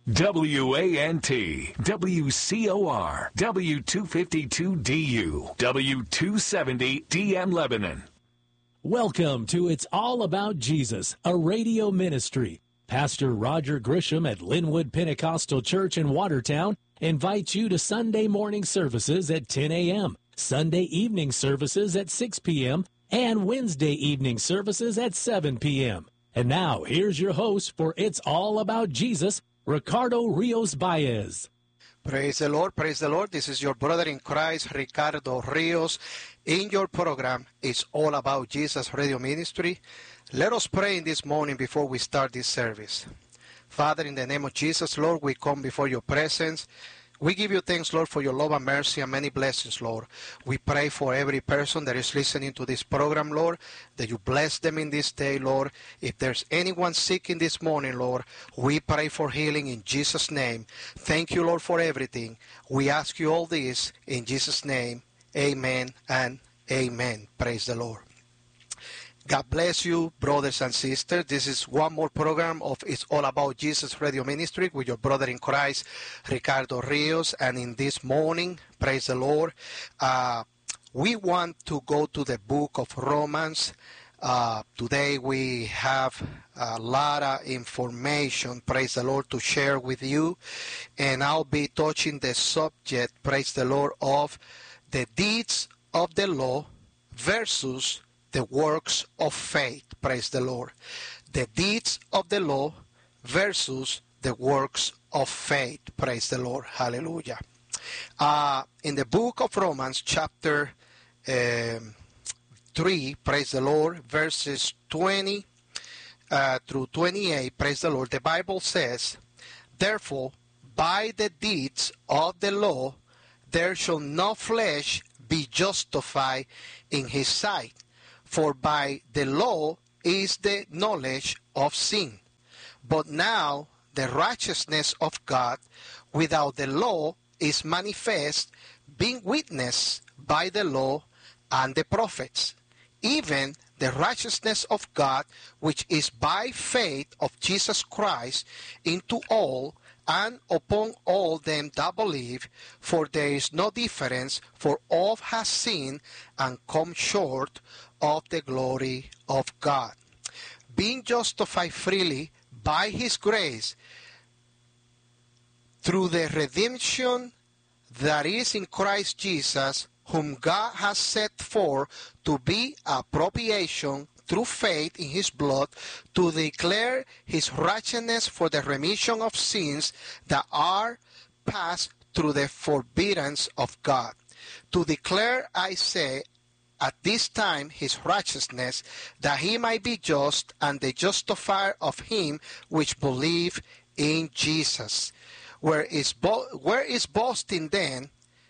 WANT, WCOR, W252DU, W270 DM Lebanon. Welcome to It's All About Jesus, a radio ministry. Pastor Roger Grisham at Linwood Pentecostal Church in Watertown invites you to Sunday morning services at 10 a.m., Sunday evening services at 6 p.m., and Wednesday evening services at 7 p.m. And now, here's your host for It's All About Jesus, Ricardo Rios Baez. Praise the Lord, praise the Lord. This is your brother in Christ, Ricardo Rios. In your program, It's All About Jesus Radio Ministry. Let us pray in this morning before we start this service. Father, in the name of Jesus, Lord, we come before your presence. We give you thanks, Lord, for your love and mercy and many blessings, Lord. We pray for every person that is listening to this program, Lord, that you bless them in this day, Lord. If there's anyone sick in this morning, Lord, we pray for healing in Jesus' name. Thank you, Lord, for everything. We ask you all this in Jesus' name. Amen and amen. Praise the Lord. God bless you, brothers and sisters. This is one more program of It's All About Jesus Radio Ministry with your brother in Christ, Ricardo Rios. And in this morning, praise the Lord, we want to go to the book of Romans. Today we have a lot of information, praise the Lord, to share with you. And I'll be touching the subject, praise the Lord, of the deeds of the law versus the works of faith, praise the Lord. The deeds of the law versus the works of faith, praise the Lord. Hallelujah. In the book of Romans, chapter 3, praise the Lord, verses 20 through 28, praise the Lord, the Bible says, "Therefore, by the deeds of the law, there shall no flesh be justified in his sight. For by the law is the knowledge of sin. But now the righteousness of God without the law is manifest, being witnessed by the law and the prophets, even the righteousness of God which is by faith of Jesus Christ into all and upon all them that believe, for there is no difference, for all have sinned and come short of the glory of God, being justified freely by his grace through the redemption that is in Christ Jesus, whom God has set forth to be a propitiation through faith in his blood, to declare his righteousness for the remission of sins that are past through the forbearance of God. To declare, I say, at this time his righteousness, that he might be just and the justifier of him which believe in Jesus. Where is boasting then?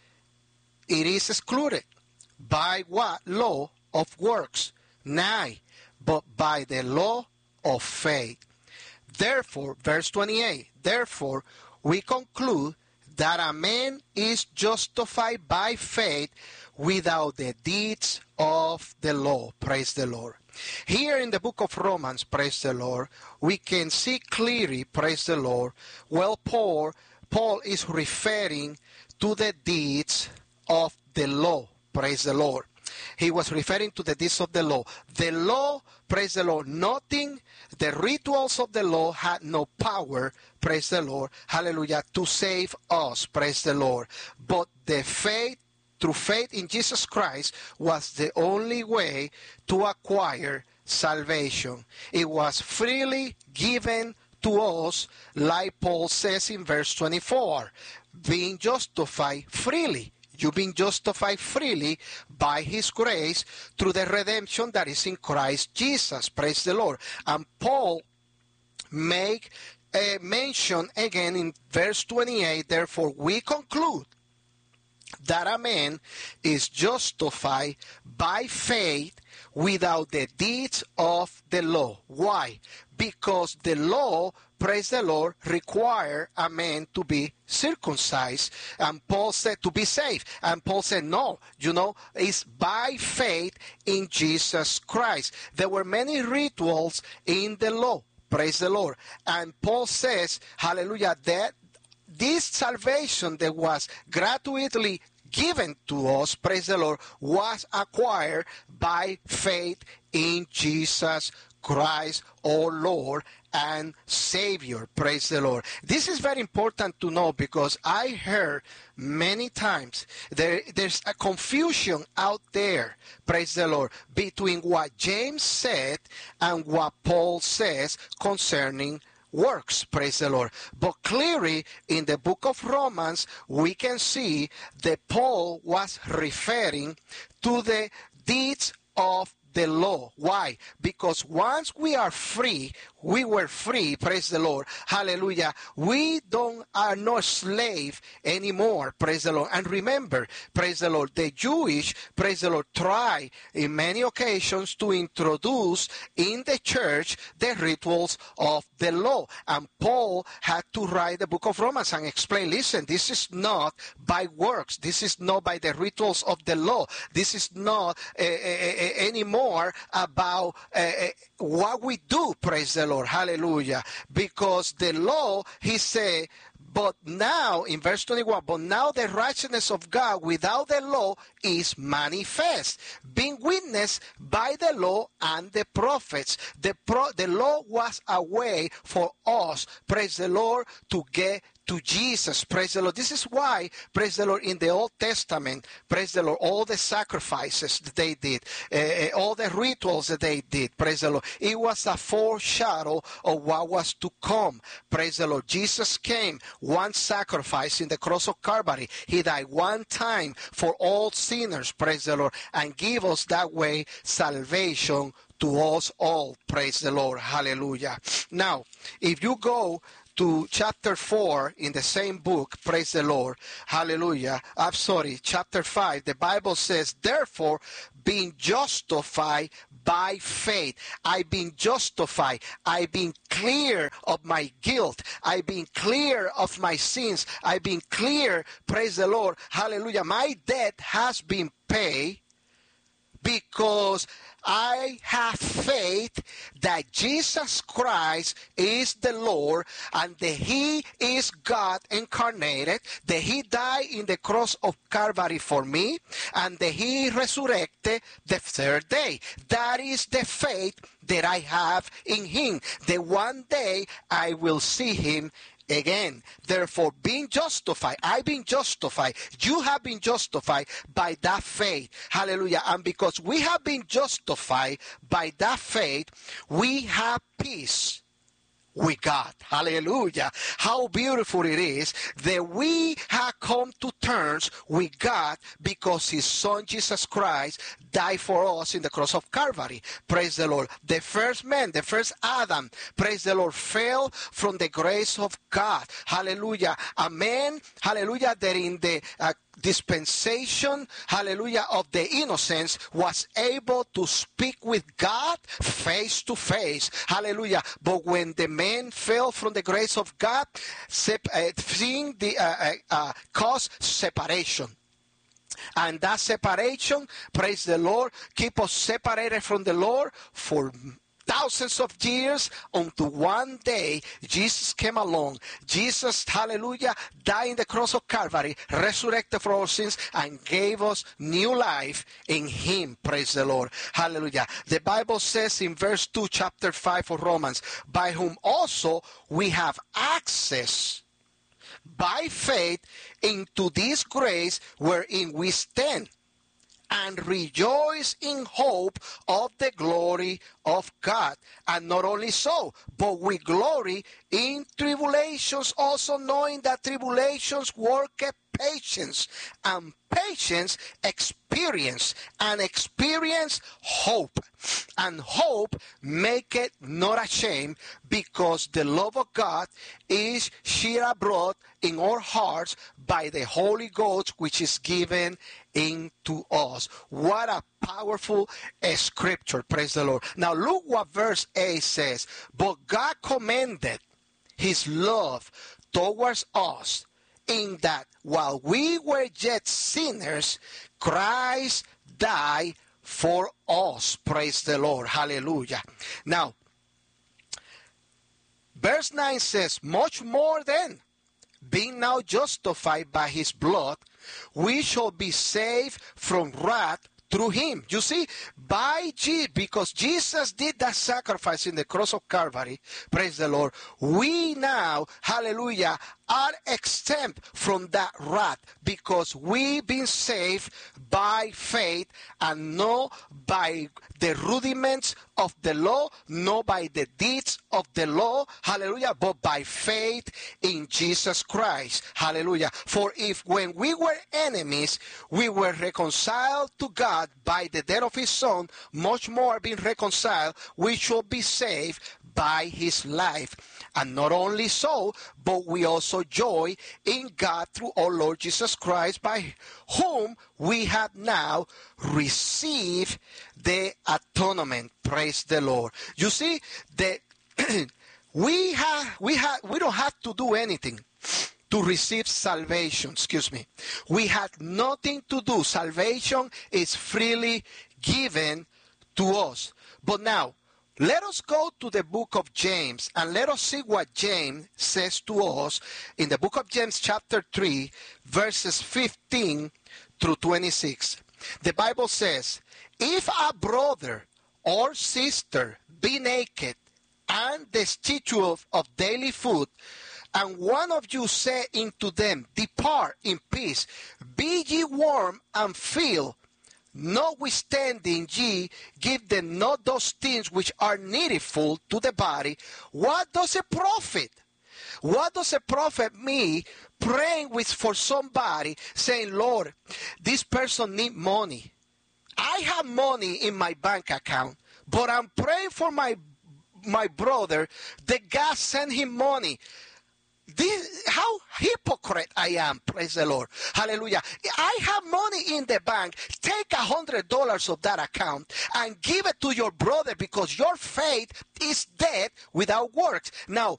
It is excluded. By what law of works? Nay, but by the law of faith. Therefore, verse 28, therefore we conclude that a man is justified by faith without the deeds of the law. Praise the Lord. Here in the book of Romans, praise the Lord, we can see clearly, praise the Lord, well, Paul is referring to the deeds of the law. Praise the Lord. He was referring to the deeds of the law. The law, praise the Lord, nothing, the rituals of the law had no power, praise the Lord, hallelujah, to save us, praise the Lord. But the faith, through faith in Jesus Christ, was the only way to acquire salvation. It was freely given to us, like Paul says in verse 24, being justified freely. You've been justified freely by his grace through the redemption that is in Christ Jesus. Praise the Lord. And Paul make a mention again in verse 28, therefore we conclude that a man is justified by faith without the deeds of the law. Why? Because the law, praise the Lord, require a man to be circumcised. And Paul said to be saved. And Paul said, no, it's by faith in Jesus Christ. There were many rituals in the law. Praise the Lord. And Paul says, hallelujah, that this salvation that was gratuitously given to us, praise the Lord, was acquired by faith in Jesus Christ, our Lord and Savior. Praise the Lord. This is very important to know, because I heard many times there's a confusion out there, praise the Lord, between what James said and what Paul says concerning works, praise the Lord. But clearly in the book of Romans, we can see that Paul was referring to the deeds of the law. Why? Because once we are free, we were free, praise the Lord, hallelujah. We are not slave anymore, praise the Lord. And remember, praise the Lord, the Jewish, praise the Lord, try in many occasions to introduce in the church the rituals of the law. And Paul had to write the book of Romans and explain, listen, this is not by works. This is not by the rituals of the law. This is not anymore about what we do, praise the Lord, hallelujah. Because the law, he said, but now, in verse 21, but now the righteousness of God without the law is manifest, being witnessed by the law and the prophets. The law was a way for us, praise the Lord, to get to Jesus, praise the Lord. This is why, praise the Lord, in the Old Testament, praise the Lord, all the sacrifices that they did, all the rituals that they did, praise the Lord, it was a foreshadow of what was to come, praise the Lord. Jesus came, one sacrifice in the cross of Calvary. He died one time for all sinners, praise the Lord, and give us that way salvation to us all, praise the Lord, hallelujah. Now, if you go to chapter 4 in the same book, praise the Lord, hallelujah. I'm sorry, chapter 5, the Bible says, therefore, being justified by faith. I've been justified. I've been clear of my guilt. I've been clear of my sins. I've been clear, praise the Lord, hallelujah. My debt has been paid because I have faith that Jesus Christ is the Lord and that He is God incarnated, that He died in the cross of Calvary for me, and that He resurrected the third day. That is the faith that I have in Him, that one day I will see Him again. Therefore, being justified, I've been justified, you have been justified by that faith. Hallelujah. And because we have been justified by that faith, we have peace with God. Hallelujah. How beautiful it is that we have come to terms with God because His Son Jesus Christ died for us in the cross of Calvary. Praise the Lord. The first man, the first Adam, praise the Lord, fell from the grace of God. Hallelujah. A man, hallelujah, that in the dispensation, hallelujah, of the innocence was able to speak with God face to face. Hallelujah. But when the man fell from the grace of God, sin caused separation. And that separation, praise the Lord, keep us separated from the Lord for thousands of years, until one day Jesus came along. Jesus, hallelujah, died in the cross of Calvary, resurrected for our sins, and gave us new life in Him. Praise the Lord. Hallelujah. The Bible says in verse 2, chapter 5 of Romans, by whom also we have access by faith into this grace wherein we stand, and rejoice in hope of the glory of God. And not only so, but we glory in tribulations, also knowing that tribulations work patience, and patience experience, and experience hope. And hope maketh not ashamed, because the love of God is shed abroad in our hearts by the Holy Ghost, which is given into us. What a powerful scripture, praise the Lord. Now look what verse 8 says. But God commended His love towards us, in that while we were yet sinners, Christ died for us. Praise the Lord. Hallelujah. Now, Verse 9 says, much more then, being now justified by his blood, we shall be saved from wrath through him. You see, because Jesus did that sacrifice in the cross of Calvary, praise the Lord, we now, hallelujah, are exempt from that wrath because we've been saved by faith and not by the rudiments of the law, not by the deeds of the law, hallelujah, but by faith in Jesus Christ, hallelujah. For if when we were enemies, we were reconciled to God by the death of his Son, much more being reconciled, we shall be saved by his life. And not only so, but we also joy in God through our Lord Jesus Christ, by whom we have now received the atonement. Praise the Lord. You see, we don't have to do anything to receive salvation. We have nothing to do. Salvation is freely given to us. But now, let us go to the book of James and let us see what James says to us in the book of James chapter 3 verses 15 through 26. The Bible says, if a brother or sister be naked and destitute of daily food, and one of you say unto them, depart in peace, be ye warm and filled, notwithstanding ye give them not those things which are needful to the body, what does it profit? What does it profit me praying for somebody saying, Lord, this person need money. I have money in my bank account, but I'm praying for my brother that God send him money. How hypocrite I am, praise the Lord. Hallelujah. I have money in the bank. Take $100 of that account and give it to your brother because your faith is dead without works. Now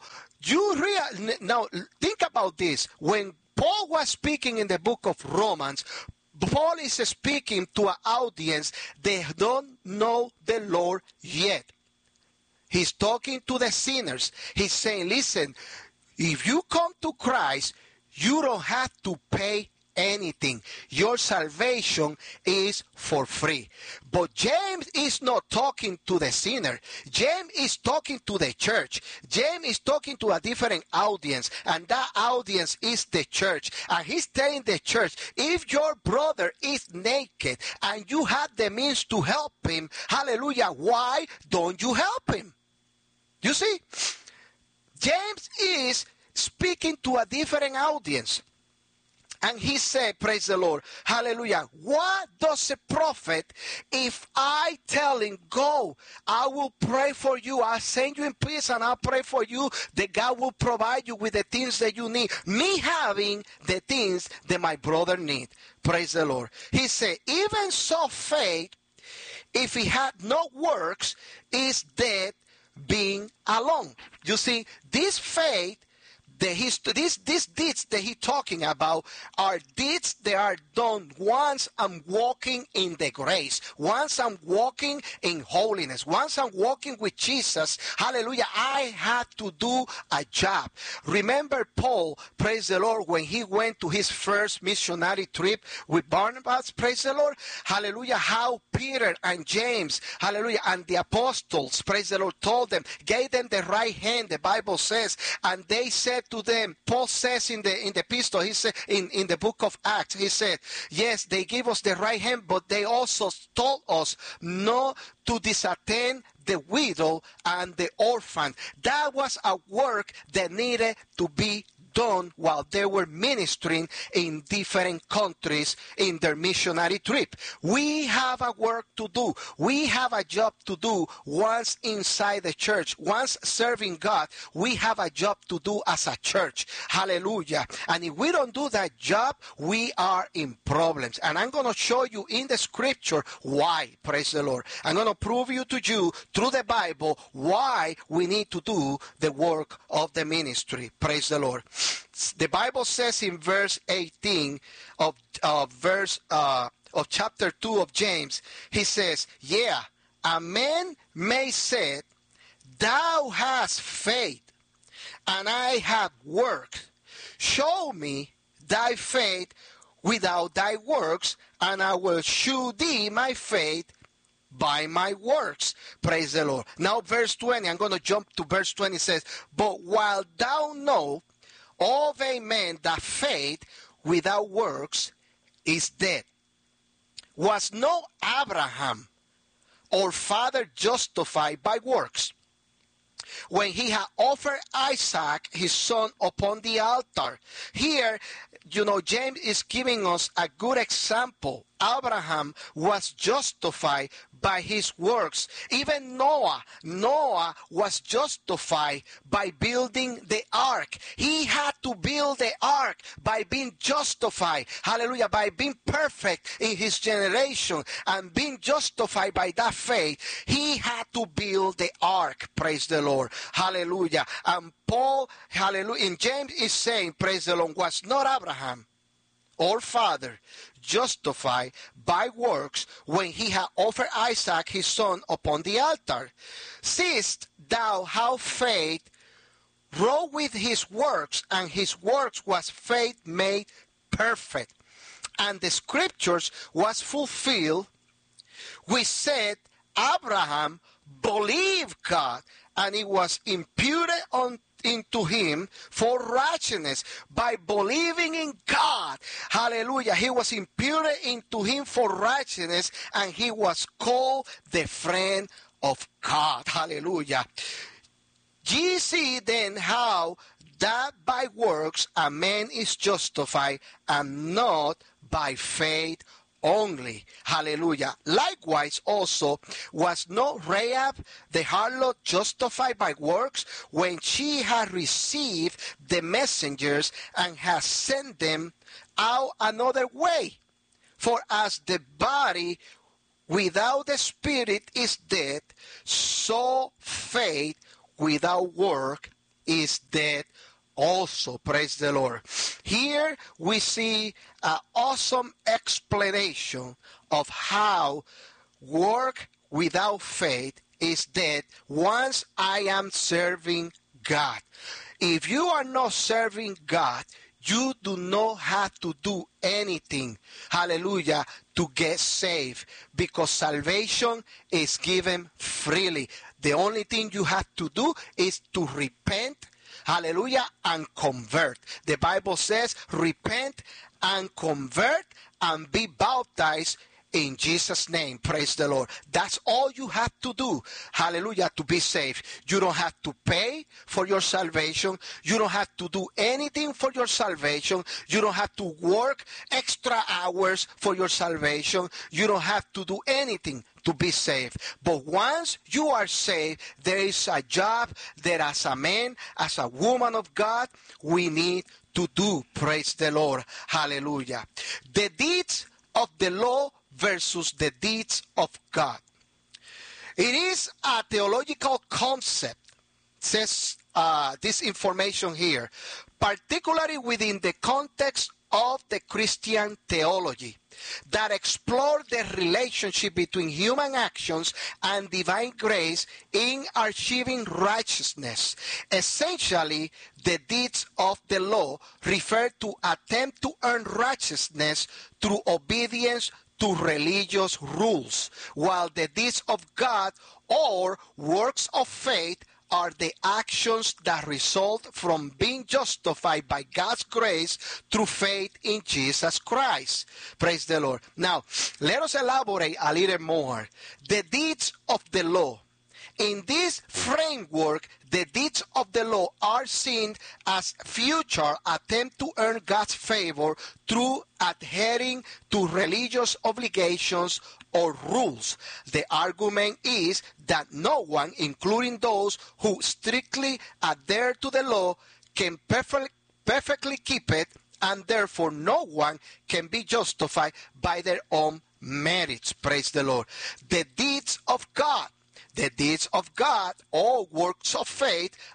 think about this. When Paul was speaking in the book of Romans, Paul is speaking to an audience that don't know the Lord yet. He's talking to the sinners. He's saying, listen, if you come to Christ, you don't have to pay anything. Your salvation is for free. But James is not talking to the sinner. James is talking to the church. James is talking to a different audience, and that audience is the church. And he's telling the church, if your brother is naked and you have the means to help him, hallelujah, why don't you help him? You see? James is speaking to a different audience. And he said, praise the Lord, hallelujah, what does it profit if I tell him, go, I will pray for you, I'll send you in peace and I'll pray for you, that God will provide you with the things that you need. Me having the things that my brother need. Praise the Lord. He said, even so faith, if it had no works, is dead being alone. You see, this faith, these deeds that he's talking about are deeds that are done once I'm walking in the grace, once I'm walking in holiness, once I'm walking with Jesus. Hallelujah. I had to do a job. Remember Paul, praise the Lord, when he went to his first missionary trip with Barnabas, praise the Lord. Hallelujah. How Peter and James, hallelujah, and the apostles, praise the Lord, told them, gave them the right hand, the Bible says, and they said to them, Paul says in the epistle, he said in the book of Acts, he said, yes, they gave us the right hand, but they also told us not to disattend the widow and the orphan. That was a work that needed to be done while they were ministering in different countries in their missionary trip. We have a work to do. We have a job to do once inside the church. Once serving God, we have a job to do as a church. Hallelujah. And if we don't do that job, we are in problems. And I'm going to show you in the scripture why. Praise the Lord. I'm going to prove you to you through the Bible why we need to do the work of the ministry. Praise the Lord. The Bible says in verse 18 of chapter 2 of James, he says, yeah, a man may say, thou hast faith, and I have worked. Show me thy faith without thy works, and I will shew thee my faith by my works. Praise the Lord. Now verse 20, I'm going to jump to verse 20. It says, but while thou know of a man that faith without works is dead. Was no Abraham our father justified by works, when he had offered Isaac his son upon the altar? Here, James is giving us a good example. Abraham was justified by his works. Even Noah was justified by building the ark. He had to build the ark by being justified. Hallelujah. By being perfect in his generation and being justified by that faith. He had to build the ark. Praise the Lord. Hallelujah. And Paul, hallelujah, in James is saying, praise the Lord, was not Abraham, our father, justified by works when he had offered Isaac his son upon the altar? Seest thou how faith wrought with his works, and his works was faith made perfect. And the scriptures was fulfilled, which said, Abraham believed God, and it was imputed into him for righteousness. By believing in God, hallelujah, he was imputed into him for righteousness, and he was called the friend of God. Hallelujah. Ye see then how that by works a man is justified, and not by faith only. Hallelujah. Likewise also was not Rahab the harlot justified by works, when she had received the messengers and had sent them out another way? For as the body without the spirit is dead, so faith without work is dead also. Praise the Lord. Here we see an awesome explanation of how work without faith is dead once I am serving God. If you are not serving God, you do not have to do anything, hallelujah, to get saved, because salvation is given freely. The only thing you have to do is to repent, hallelujah, and convert. The Bible says, repent and convert and be baptized in Jesus' name. Praise the Lord. That's all you have to do, hallelujah, to be saved. You don't have to pay for your salvation. You don't have to do anything for your salvation. You don't have to work extra hours for your salvation. You don't have to do anything to be saved. But once you are saved, there is a job that as a man, as a woman of God, we need to do. Praise the Lord. Hallelujah. The deeds of the law versus the deeds of God. It is a theological concept, says this information here, particularly within the context of the Christian theology, that explore the relationship between human actions and divine grace in achieving righteousness. Essentially, the deeds of the law refer to attempt to earn righteousness through obedience to religious rules, while the deeds of God or works of faith are the actions that result from being justified by God's grace through faith in Jesus Christ. Praise the Lord. Now, let us elaborate a little more. The deeds of the law. In this framework, the deeds of the law are seen as future attempt to earn God's favor through adhering to religious obligations or rules. The argument is that no one, including those who strictly adhere to the law, can perfectly keep it, and therefore no one can be justified by their own merits. Praise the Lord. The deeds of God or works of faith are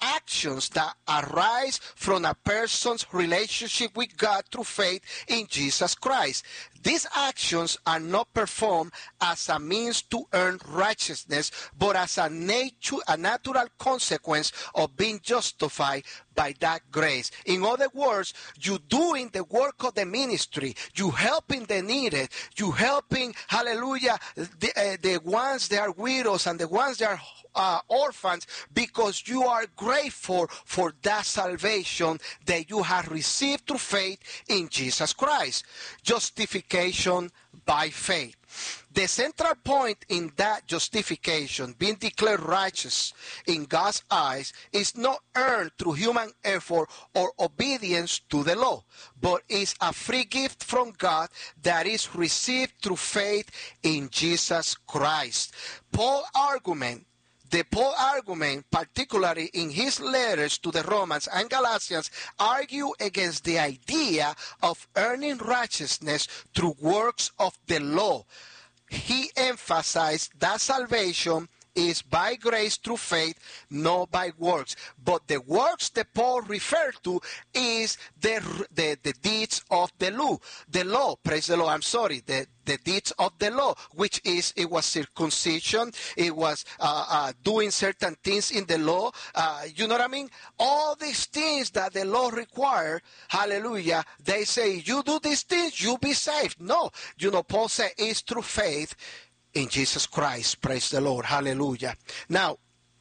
actions that arise from a person's relationship with God through faith in Jesus Christ. These actions are not performed as a means to earn righteousness, but as a natural consequence of being justified by that grace. In other words, you doing the work of the ministry, you helping the needed, you helping, hallelujah, the ones that are widows and the ones that are orphans, because you are grateful for that salvation that you have received through faith in Jesus Christ. Justification by faith. The central point in that justification, being declared righteous in God's eyes, is not earned through human effort or obedience to the law, but is a free gift from God that is received through faith in Jesus Christ. Paul's argument, particularly in his letters to the Romans and Galatians, argue against the idea of earning righteousness through works of the law. He emphasized that salvation is by grace through faith, not by works. But the works that Paul referred to is the deeds of the law. Praise the Lord. The deeds of the law, which is, it was circumcision, it was doing certain things in the law. You know what I mean? All these things that the law require, hallelujah, they say, you do these things, you'll be saved. No, Paul said it's through faith in Jesus Christ. Praise the Lord. Hallelujah. Now,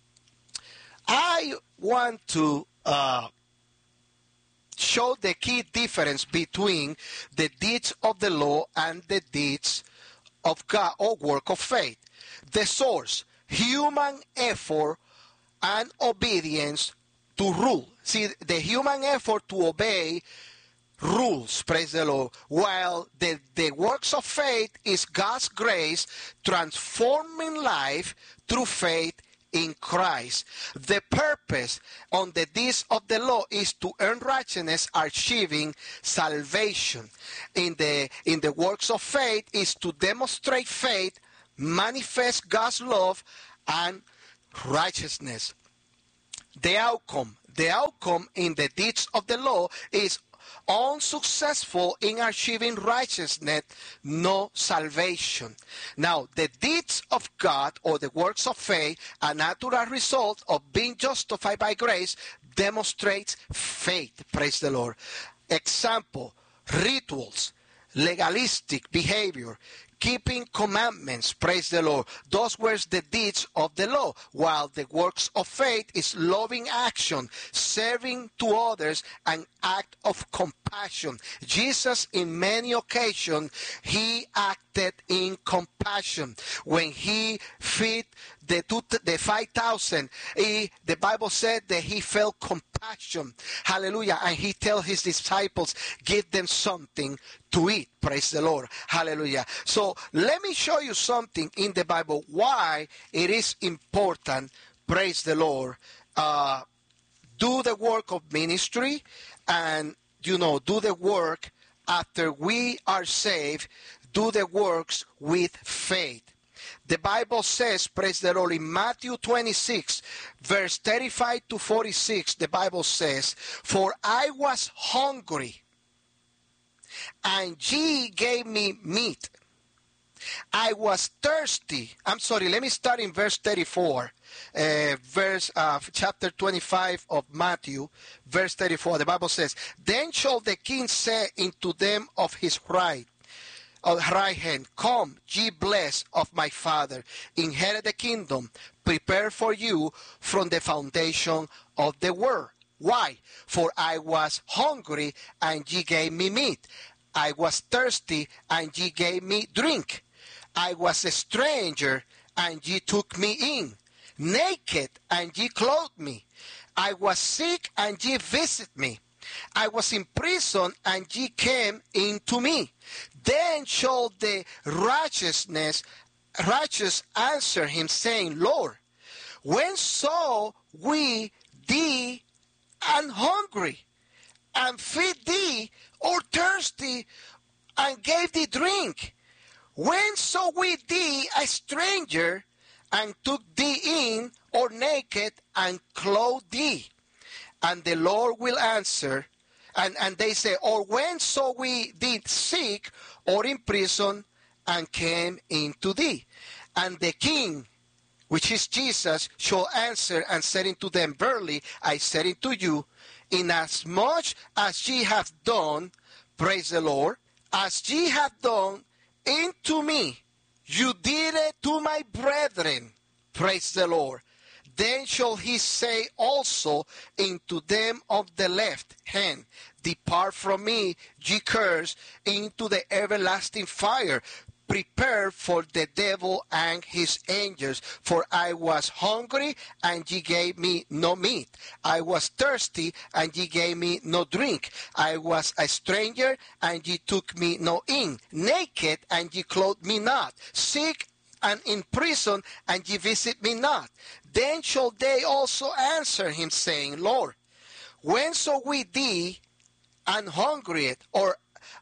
I want to show the key difference between the deeds of the law and the deeds of God or work of faith. The source, human effort and obedience to rule. See, the human effort to obey rules, praise the Lord, while the works of faith is God's grace transforming life through faith in Christ. The purpose on the deeds of the law is to earn righteousness, achieving salvation. In the works of faith is to demonstrate faith, manifest God's love and righteousness. The outcome in the deeds of the law is unsuccessful in achieving righteousness, no salvation. Now, the deeds of God or the works of faith, a natural result of being justified by grace, demonstrates faith. Praise the Lord. Example, rituals, legalistic behavior, keeping commandments, praise the Lord. Those were the deeds of the law, while the works of faith is loving action, serving to others, an act of compassion. Jesus, in many occasions, he acted in compassion. When he fed the 5,000, the Bible said that he felt compassion. Hallelujah. And he told his disciples, give them something to eat. Praise the Lord. Hallelujah. So let me show you something in the Bible why it is important, praise the Lord, do the work of ministry and, do the work after we are saved, do the works with faith. The Bible says, praise the Lord, in Matthew 26, verse 35 to 46, the Bible says, for I was hungry, and ye gave me meat. I was thirsty. Let me start in verse 34. Chapter 25 of Matthew, verse 34. The Bible says, then shall the king say unto them of his right hand, come, ye blessed of my Father, inherit the kingdom prepared for you from the foundation of the world. Why? For I was hungry, and ye gave me meat. I was thirsty, and ye gave me drink. I was a stranger, and ye took me in. Naked, and ye clothed me. I was sick, and ye visited me. I was in prison, and ye came into me. Then shall the righteous answer him, saying, Lord, when saw we thee and hungry, and feed thee, or thirsty, and gave thee drink? When saw we thee a stranger, and took thee in, or naked, and clothe thee? And the Lord will answer, and they say, or when so we did sick or in prison and came into thee? And the King, which is Jesus, shall answer and said unto them, verily I said unto you, inasmuch as ye have done, praise the Lord, as ye have done unto me, you did it to my brethren, praise the Lord. Then shall he say also unto them of the left hand, depart from me, ye cursed, into the everlasting fire, prepared for the devil and his angels. For I was hungry, and ye gave me no meat. I was thirsty, and ye gave me no drink. I was a stranger, and ye took me no in. Naked, and ye clothed me not. Sick, and in prison, and ye visit me not. Then shall they also answer him, saying, Lord, when so we thee and hungry, or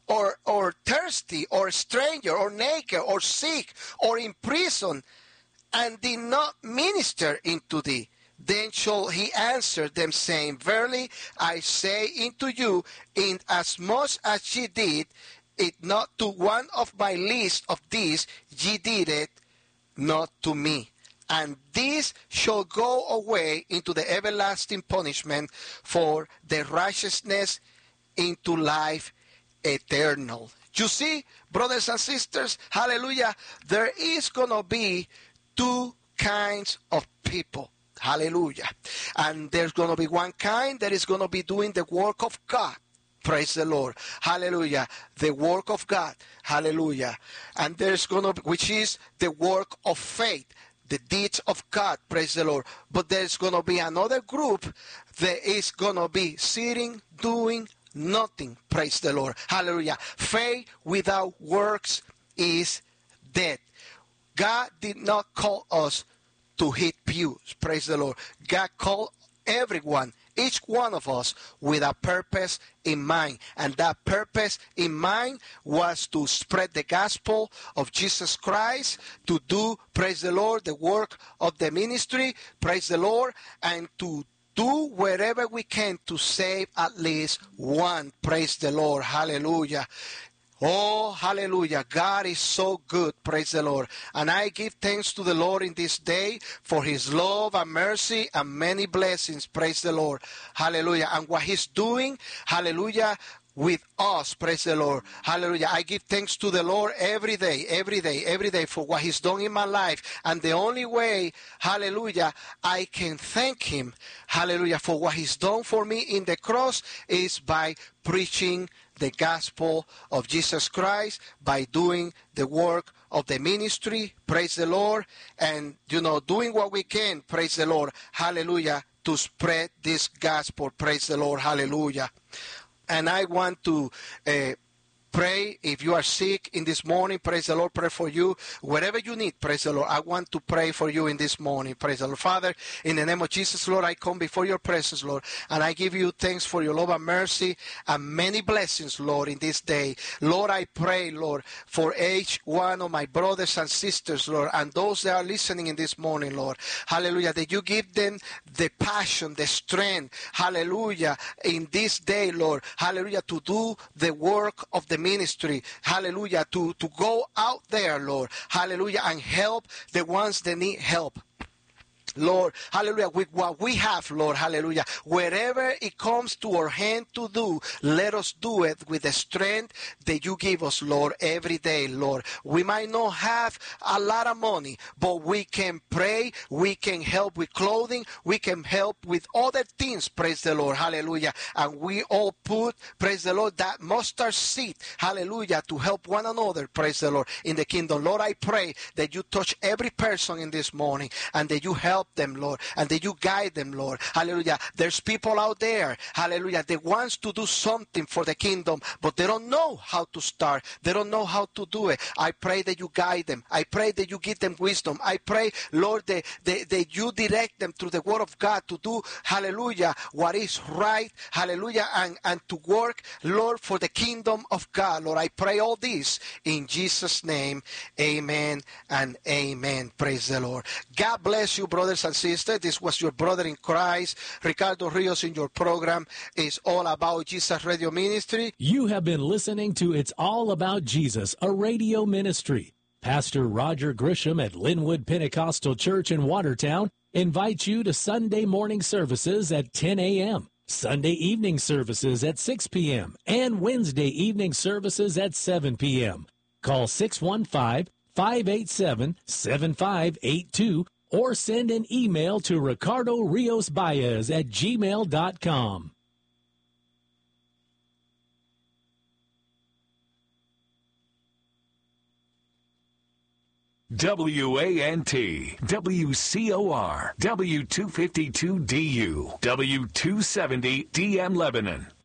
thirsty, or stranger, or naked, or sick, or in prison, and did not minister unto thee? Then shall he answer them, saying, verily I say unto you, inasmuch as ye did it not to one of my least of these, ye did it not to me. And this shall go away into the everlasting punishment, for the righteousness into life eternal. You see, brothers and sisters, hallelujah, there is going to be two kinds of people. Hallelujah. And there's going to be one kind that is going to be doing the work of God. Praise the Lord. Hallelujah. The work of God. Hallelujah. And there's going to be, which is the work of faith, the deeds of God. Praise the Lord. But there's going to be another group that is going to be sitting, doing nothing. Praise the Lord. Hallelujah. Faith without works is dead. God did not call us to hit pews. Praise the Lord. God called everyone, each one of us, with a purpose in mind. And that purpose in mind was to spread the gospel of Jesus Christ, to do, praise the Lord, the work of the ministry, praise the Lord, and to do wherever we can to save at least one. Praise the Lord. Hallelujah. Oh, hallelujah. God is so good. Praise the Lord. And I give thanks to the Lord in this day for his love and mercy and many blessings. Praise the Lord. Hallelujah. And what he's doing, hallelujah, with us. Praise the Lord. Hallelujah. I give thanks to the Lord every day for what he's done in my life. And the only way, hallelujah, I can thank him, hallelujah, for what he's done for me in the cross is by preaching the gospel of Jesus Christ, by doing the work of the ministry, praise the Lord, and, doing what we can, praise the Lord, hallelujah, to spread this gospel, praise the Lord, hallelujah. And I want to pray. If you are sick in this morning, praise the Lord, pray for you. Whatever you need, praise the Lord. I want to pray for you in this morning, praise the Lord. Father, in the name of Jesus, Lord, I come before your presence, Lord, and I give you thanks for your love and mercy and many blessings, Lord, in this day. Lord, I pray, Lord, for each one of my brothers and sisters, Lord, and those that are listening in this morning, Lord. Hallelujah, that you give them the passion, the strength, hallelujah, in this day, Lord, hallelujah, to do the work of the ministry, hallelujah, to go out there, Lord, hallelujah, and help the ones that need help. Lord, hallelujah, with what we have, Lord, hallelujah, wherever it comes to our hand to do, let us do it with the strength that you give us, Lord, every day, Lord. We might not have a lot of money, but we can pray, we can help with clothing, we can help with other things, praise the Lord, hallelujah, and we all put, praise the Lord, that mustard seed, hallelujah, to help one another, praise the Lord, in the kingdom. Lord, I pray that you touch every person in this morning and that you help them, Lord, and that you guide them, Lord. Hallelujah. There's people out there, hallelujah, they wants to do something for the kingdom, but they don't know how to start. They don't know how to do it. I pray that you guide them. I pray that you give them wisdom. I pray, Lord, that you direct them through the word of God to do, hallelujah, what is right, hallelujah, and to work, Lord, for the kingdom of God. Lord, I pray all this in Jesus' name. Amen and amen. Praise the Lord. God bless you, brother brothers and sisters. This was your brother in Christ, Ricardo Rios, in your program, It's All About Jesus Radio Ministry. You have been listening to It's All About Jesus, a radio ministry. Pastor Roger Grisham at Linwood Pentecostal Church in Watertown invites you to Sunday morning services at 10 a.m., Sunday evening services at 6 p.m., and Wednesday evening services at 7 p.m. Call 615-587-7582 or send an email to ricardoriosbaez@gmail.com. WANT, WCOR, W252DU, W270 DM Lebanon.